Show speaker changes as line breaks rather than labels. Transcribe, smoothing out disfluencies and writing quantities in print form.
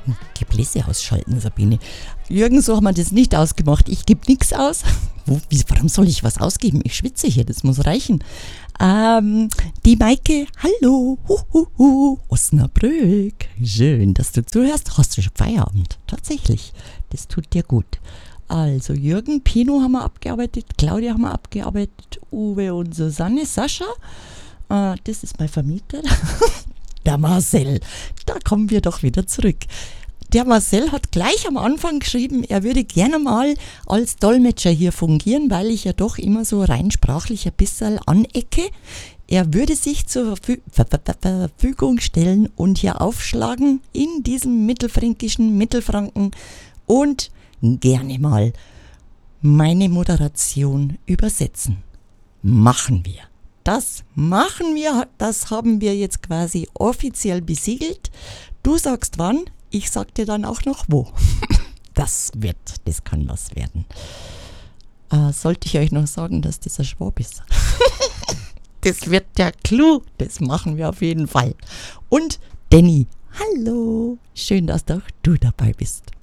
Gebläse ausschalten, Sabine. Jürgen, so haben wir das nicht ausgemacht. Ich gebe nichts aus. Warum soll ich was ausgeben? Ich schwitze hier, das muss reichen. Die Maike, hallo, Osnabrück. Schön, dass du zuhörst. Hast du schon Feierabend? Tatsächlich, das tut dir gut. Also Jürgen, Pino haben wir abgearbeitet, Claudia haben wir abgearbeitet, Uwe und Susanne, Sascha, das ist mein Vermieter. Der Marcel, da kommen wir doch wieder zurück. Der Marcel hat gleich am Anfang geschrieben, er würde gerne mal als Dolmetscher hier fungieren, weil ich ja doch immer so rein sprachlich ein bisschen anecke. Er würde sich zur Verfügung stellen und hier aufschlagen in diesem mittelfränkischen Mittelfranken und gerne mal meine Moderation übersetzen. Machen wir. Das machen wir, das haben wir jetzt quasi offiziell besiegelt. Du sagst wann, ich sag dir dann auch noch wo. Das kann was werden. Sollte ich euch noch sagen, dass dieser Schwab ist? Das wird der Clou, das machen wir auf jeden Fall. Und Danny, hallo, schön, dass auch du dabei bist.